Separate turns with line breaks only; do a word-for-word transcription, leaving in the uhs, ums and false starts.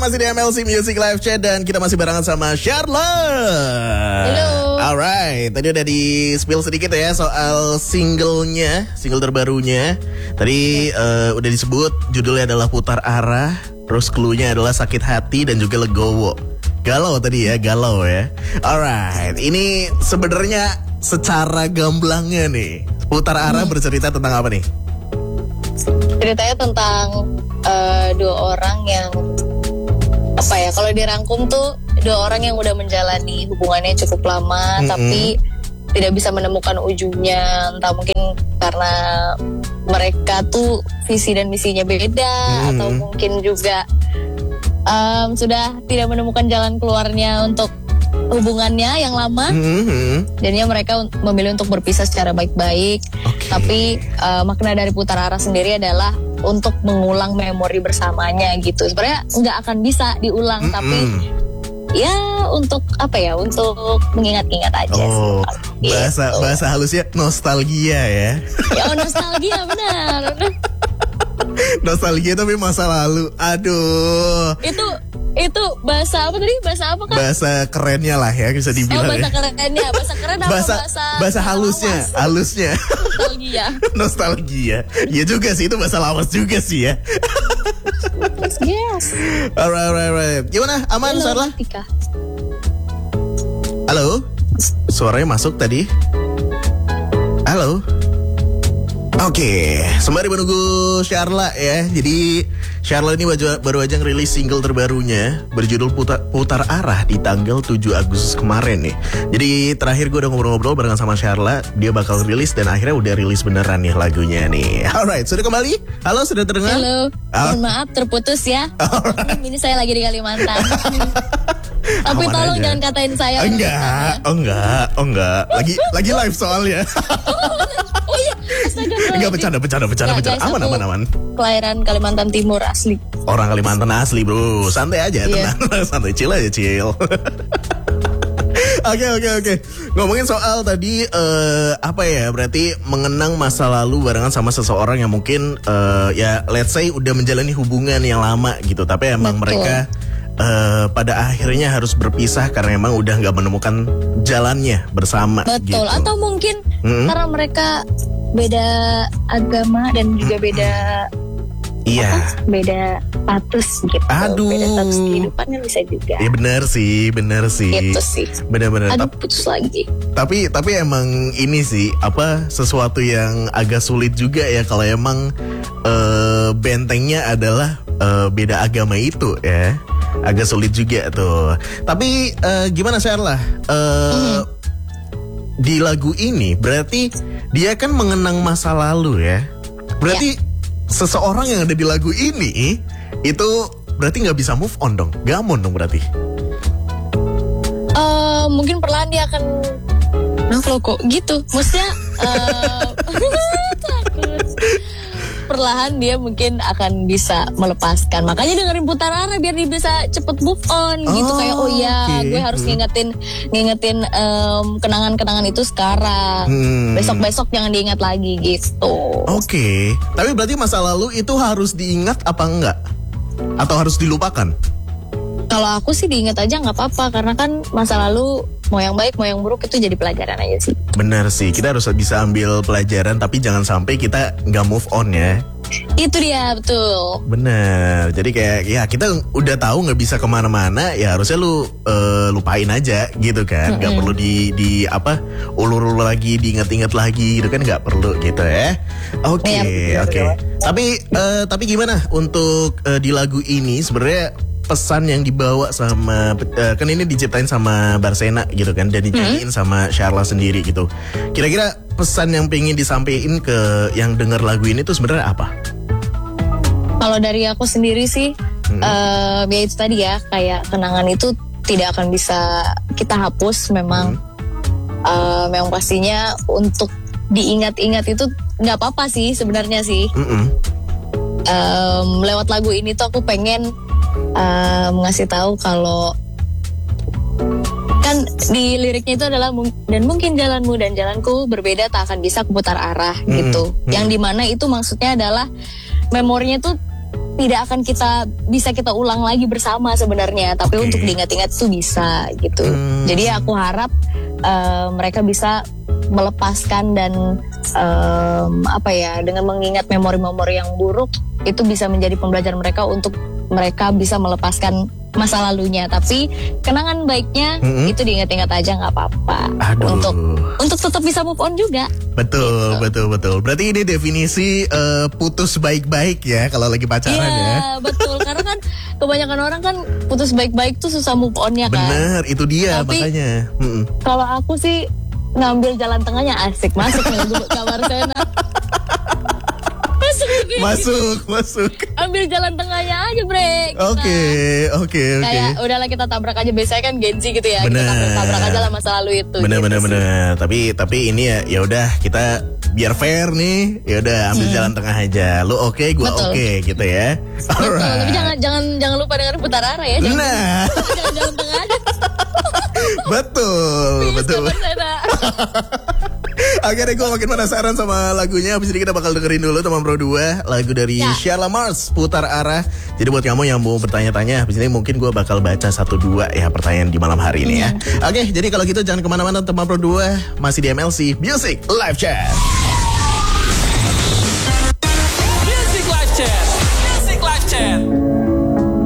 masih di M L C Music Live Chat dan kita masih barengan sama Charlotte.
Halo.
Alright, tadi udah di spill sedikit ya soal singlenya, single terbarunya. Tadi uh, udah disebut judulnya adalah Putar Arah, terus cluenya adalah Sakit Hati dan juga Legowo. Galau tadi ya, galau ya. Alright, ini sebenarnya secara gamblangnya nih, Putar Arah hmm. bercerita tentang apa nih?
Ceritanya tentang uh, dua orang yang apa ya, kalau dirangkum tuh dua orang yang udah menjalani hubungannya cukup lama mm-hmm. tapi tidak bisa menemukan ujungnya, entah mungkin karena mereka tuh visi dan misinya beda mm-hmm. atau mungkin juga um, sudah tidak menemukan jalan keluarnya untuk hubungannya yang lama, mm-hmm. jadinya mereka memilih untuk berpisah secara baik-baik. Okay. Tapi uh, makna dari Putar Arah sendiri adalah untuk mengulang memori bersamanya gitu. Sebenarnya nggak akan bisa diulang, mm-hmm. tapi ya untuk apa ya, untuk mengingat-ingat aja.
Oh, sih, bahasa gitu. Bahasa halusnya nostalgia ya.
Ya oh, nostalgia benar.
Nostalgia tapi masa lalu. Aduh.
Itu itu bahasa apa tadi? Bahasa apa kan?
Bahasa kerennya lah ya, bisa dibilang.
Oh, bahasa
ya.
kerennya, bahasa keren apa
bahasa
bahasa
bahasa halusnya,
lawas.
halusnya.
Nostalgia.
Nostalgia. Ya juga sih, itu bahasa lawas juga sih ya.
Yes.
Alright, alright, alright. Gimana? Aman, Sarla? Halo? Suaranya masuk tadi? Halo? Oke, okay. Sembari menunggu Charla ya. Jadi Charla ini baru aja ngerilis single terbarunya berjudul Putar, Putar Arah di tanggal tujuh Agustus kemarin nih. Jadi terakhir gue udah ngobrol-ngobrol barengan sama Charla, dia bakal rilis dan akhirnya udah rilis beneran nih lagunya nih. Alright, sudah kembali? Halo, sudah terdengar?
Halo, mohon oh. maaf terputus ya. Alright. Ini saya lagi di Kalimantan. Tapi aman tolong aja. Jangan katain saya.
Enggak, oh enggak, oh enggak. Lagi lagi live soalnya.
Oh iya, astaga.
Enggak, bercanda, bercanda, bercanda, bercanda. Aman, aman, aman.
Kelahiran Kalimantan Timur asli.
Orang Kalimantan asli, bro. Santai aja, yeah. Tenang. Santai, chill aja, chill. Oke, oke, oke. Ngomongin soal tadi uh, apa ya? Berarti mengenang masa lalu barengan sama seseorang yang mungkin uh, ya let's say udah menjalani hubungan yang lama gitu. Tapi emang Betul. mereka Uh, pada akhirnya harus berpisah karena emang udah nggak menemukan jalannya bersama.
Betul.
Gitu.
Atau mungkin
hmm?
karena mereka beda agama dan juga beda
iya
apa, beda status gitu.
Aduh.
Beda status kehidupan kan bisa juga.
Iya benar sih, benar sih.
Gitu sih.
Benar-benar.
Aduh, putus lagi.
Tapi tapi emang ini sih apa sesuatu yang agak sulit juga ya kalau emang uh, bentengnya adalah uh, beda agama itu ya. Agak sulit juga tuh. Tapi uh, gimana Charla? Uh, hmm. Di lagu ini berarti dia kan mengenang masa lalu ya. Berarti ya. Seseorang yang ada di lagu ini itu berarti nggak bisa move on dong. Gamon dong berarti.
Uh, mungkin perlahan dia akan naflo kok gitu. Maksudnya uh, takut. Perlahan dia mungkin akan bisa melepaskan. Makanya dengerin Putar Arah biar dia bisa cepet move on oh, gitu. Kayak oh iya okay. gue harus ngingetin Ngingetin um, kenangan-kenangan itu sekarang hmm. Besok-besok jangan diingat lagi gitu.
Oke okay. Tapi berarti masa lalu itu harus diingat apa enggak? Atau harus dilupakan?
Kalau aku sih diingat aja gak apa-apa. Karena kan masa lalu mau yang baik mau yang buruk itu jadi pelajaran aja sih.
Bener sih, kita harus bisa ambil pelajaran tapi jangan sampai kita gak move on ya.
Itu dia, betul.
Bener, jadi kayak ya kita udah tahu gak bisa kemana-mana, ya harusnya lu uh, lupain aja gitu kan. Mm-hmm. Gak perlu di, di apa ulur-ulur lagi, diingat-ingat lagi gitu kan, gak perlu gitu ya. Oke, okay, ya, oke okay. Tapi uh, tapi gimana untuk uh, di lagu ini sebenarnya pesan yang dibawa sama uh, kan ini diciptain sama Barsena gitu kan dan dinyanyiin hmm? sama Charla sendiri gitu. Kira-kira pesan yang pengen disampaikan ke yang denger lagu ini tuh sebenarnya apa?
Kalau dari aku sendiri sih hmm. uh, ya itu tadi ya, kayak kenangan itu tidak akan bisa kita hapus memang. Hmm. Uh, memang pastinya untuk diingat-ingat itu nggak apa-apa sih sebenarnya sih. Hmm. Um, lewat lagu ini tuh aku pengen Um, ngasih tahu kalau kan di liriknya itu adalah dan mungkin jalanmu dan jalanku berbeda tak akan bisa kuputar arah hmm, gitu. Hmm. Yang dimana itu maksudnya adalah memorinya tuh tidak akan kita bisa kita ulang lagi bersama sebenarnya, tapi
Oke.
untuk diingat-ingat tuh bisa gitu.
Hmm.
Jadi aku harap uh, mereka bisa melepaskan dan um, apa ya, dengan mengingat memori-memori yang buruk itu bisa menjadi pembelajaran mereka untuk mereka bisa melepaskan masa lalunya, tapi kenangan baiknya
Mm-mm.
itu diingat-ingat aja, nggak apa-apa.
Aduh.
Untuk untuk tetap bisa move on juga.
Betul,
Gitu.
betul, betul. Berarti ini definisi eh, putus baik-baik ya kalau lagi pacaran ya.
Iya, betul. Karena kan kebanyakan orang kan putus baik-baik tuh susah move on-nya kan.
Bener, itu dia
Tapi-
makanya. Mm-mm.
Kalau aku sih ngambil jalan tengahnya, asik masuk nih lagu kamar Sena. Masuk kayak gitu.
Masuk, masuk.
Ambil jalan tengahnya aja, Bre. Kita.
Oke, oke, oke.
Kayak udahlah kita tabrak aja, biasanya kan Gen Z gitu ya.
Bener.
Kita tabrak, tabrak aja lah masa lalu itu.
Bener,
gitu
bener,
sih.
bener. Tapi, tapi ini ya, ya udah kita biar fair nih. Ya udah ambil jalan tengah aja. Lu oke, gua
Betul.
oke, gitu ya.
Betul, tapi jangan jangan jangan lupa dengerin Putar Arah ya. Jangan,
Nah,
jangan jalan tengah aja.
betul,
Please,
betul.
Kamar Sena.
Akhirnya gue makin penasaran sama lagunya. Habis ini kita bakal dengerin dulu teman Pro dua, lagu dari
Ya.
Sheila Mars, Putar Arah. Jadi buat kamu yang mau bertanya-tanya, habis ini mungkin gue bakal baca satu dua ya pertanyaan di malam hari ini ya. Oke, jadi kalau gitu jangan kemana-mana teman Pro dua, masih di M L C Music Live Chat.